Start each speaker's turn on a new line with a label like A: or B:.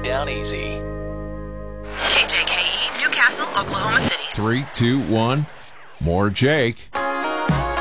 A: down easy.
B: KJKE, Newcastle, Oklahoma City.
C: 3, 2, 1. More Jake.